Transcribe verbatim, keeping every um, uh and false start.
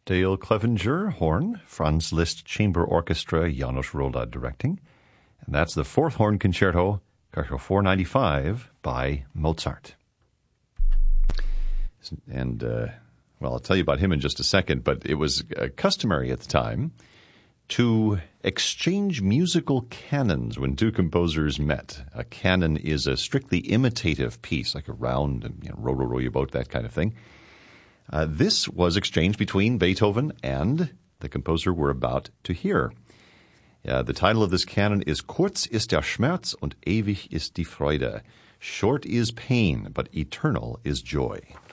Dale Clevenger, horn, Franz Liszt Chamber Orchestra, Janos Rolla directing. And that's the Fourth Horn Concerto, Concerto four ninety-five by Mozart. And, uh, well, I'll tell you about him in just a second, but it was uh, customary at the time to exchange musical canons when two composers met. A canon is a strictly imitative piece, like a round and you know, row, row, row your boat, that kind of thing. Uh, this was exchanged between Beethoven and the composer we're about to hear. Uh, the title of this canon is Kurz ist der Schmerz und ewig ist die Freude. Short is pain, but eternal is joy.